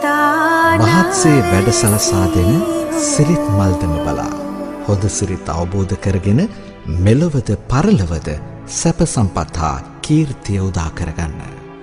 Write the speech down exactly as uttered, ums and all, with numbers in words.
මහත්සේ වැඩ සලසා දෙන සිරිත් මල්දම බලා හොඳ සිරිත් අවබෝධ කරගෙන මෙලොවද පරලොවද සැප සම්පත් හා කීර්තිය උදා කරගන්න.